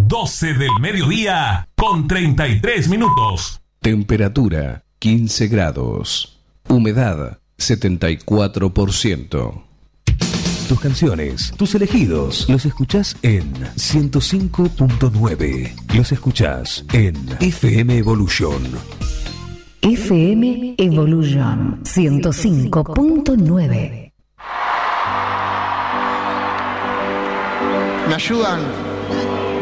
12 del mediodía con 33 minutos. Temperatura 15 grados. Humedad 74%. Tus canciones, tus elegidos, los escuchás en 105.9. Los escuchás en FM Evolution. FM Evolution 105.9. ¿Me ayudan?